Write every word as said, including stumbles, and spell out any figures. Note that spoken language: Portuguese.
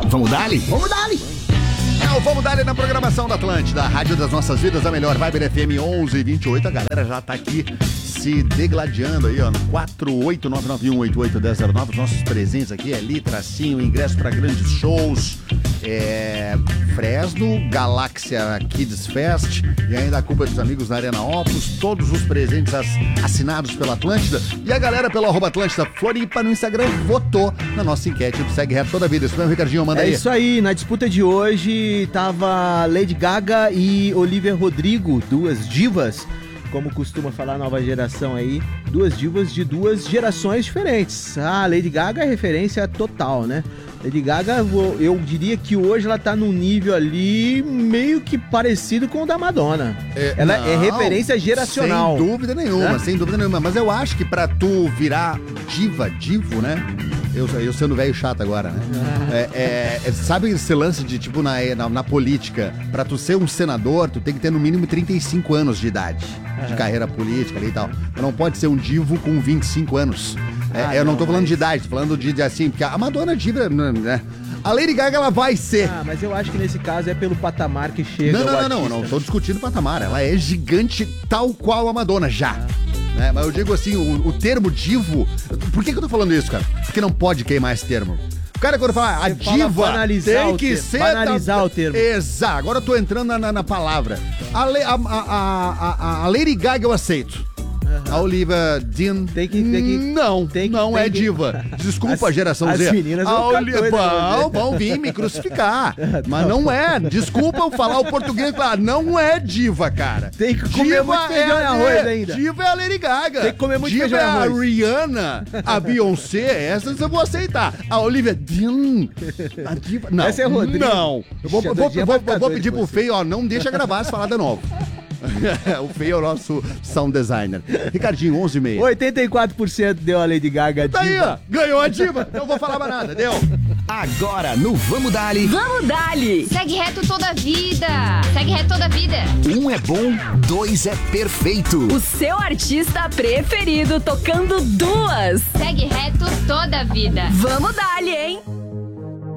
Vamos dali? Vamos dali! É o Vamos Dar na programação da Atlântida, a Rádio das Nossas Vidas, a melhor Vibe F M onze e vinte e oito. A galera já tá aqui se degladiando aí, ó, no quatro oito nove nove um oito oito um zero zero nove. Os nossos presentes aqui é ali, tracinho, ingresso para grandes shows, é, Fresno, Galáxia Kids Fest e ainda a Culpa dos Amigos na Arena Opus. Todos os presentes as, assinados pela Atlântida. E a galera pelo arroba Atlântida Floripa no Instagram votou na nossa enquete do Segue Reto Toda a Vida. Isso mesmo, Ricardinho, manda aí. É isso aí, na disputa de hoje tava Lady Gaga e Olivia Rodrigo, duas divas, como costuma falar a nova geração aí, duas divas de duas gerações diferentes. A Lady Gaga é referência total, né? Lady Gaga, eu diria que hoje ela tá num nível ali meio que parecido com o da Madonna. É, ela não, é referência geracional. Sem dúvida nenhuma, né? Sem dúvida nenhuma. Mas eu acho que pra tu virar diva, divo, né? Eu, eu sendo velho chato agora, né? Ah. É, é, sabe esse lance de, tipo, na, na, na política, pra tu ser um senador, tu tem que ter no mínimo trinta e cinco anos de idade, ah. de carreira política ali e tal. Tu não pode ser um divo com vinte e cinco anos. É, ah, eu não, não tô falando mas... de idade, tô falando de, de assim, porque a Madonna diva, né? A Lady Gaga, ela vai ser. Ah, mas eu acho que nesse caso é pelo patamar que chega. Não, não, não, não, não, tô discutindo o patamar. Ela é gigante tal qual a Madonna, já. Ah. Né? Mas eu digo assim, o, o termo divo... Por que que eu tô falando isso, cara? Porque não pode queimar esse termo. O cara quando fala, a Você diva fala tem que ter, ser... banalizar da... o termo. Exato, agora eu tô entrando na, na, na palavra. A, Le, a, a, a, a Lady Gaga eu aceito. Uhum. A Olivia Dean tem que, tem que, não, tem que, não tem é que... diva. Desculpa as, a geração as Z. As meninas a vão, Olivia, vão, vão vir me crucificar. Mas não é. Desculpa eu falar o português, claro. Não é diva, cara. Tem que comer diva muito feijão é, e arroz ainda. Diva é a Lady Gaga. Tem que comer muito diva feijão e arroz. Diva é a Rihanna, a Beyoncé. Essas eu vou aceitar. A Olivia Dean, a diva... Não, essa é Rodrigo. Não. Eu vou, vou, vou, vou, vou pedir pro Feio, ó, não deixa gravar essa falada nova. O Feio é o nosso sound designer. Ricardinho, onze e meia. oitenta e quatro por cento deu a Lady Gaga diva. Tá aí, ó. Ganhou a diva. Não vou falar mais nada. Deu. Agora no Vamos Dali. Vamos Dali. Segue reto toda a vida. Segue reto toda a vida. Um é bom, dois é perfeito. O seu artista preferido tocando duas. Segue reto toda a vida. Vamos Dali, hein?